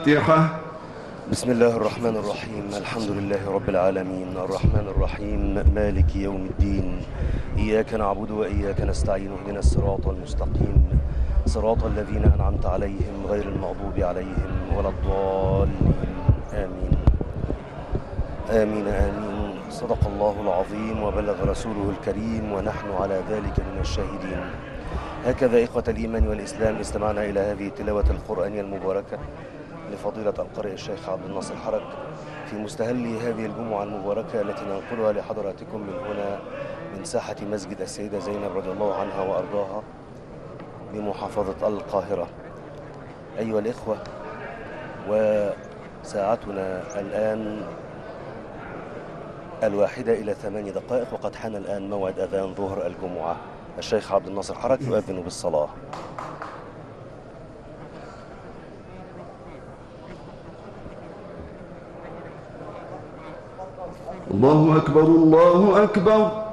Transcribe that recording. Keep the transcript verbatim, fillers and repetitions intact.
الفاتحة. بسم الله الرحمن الرحيم. الحمد لله رب العالمين، الرحمن الرحيم، مالك يوم الدين. إياك نعبد وإياك نستعين، اهدنا الصراط المستقيم، صراط الذين أنعمت عليهم غير المغضوب عليهم ولا الضالين. آمين آمين آمين. صدق الله العظيم وبلغ رسوله الكريم ونحن على ذلك من الشاهدين. هكذا إخوة الإيمان والإسلام استمعنا إلى هذه التلاوة القرآنية المباركة لفضيلة القارئ الشيخ عبد الناصر حرج في مستهل هذه الجمعة المباركة التي ننقلها لحضراتكم من هنا من ساحة مسجد السيدة زينب رضي الله عنها وأرضاها بمحافظة القاهرة. أيها الإخوة، وساعتنا الآن الواحدة إلى ثماني دقائق، وقد حان الآن موعد أذان ظهر الجمعة. الشيخ عبد الناصر حرج يؤذن بالصلاة. الله أكبر الله أكبر.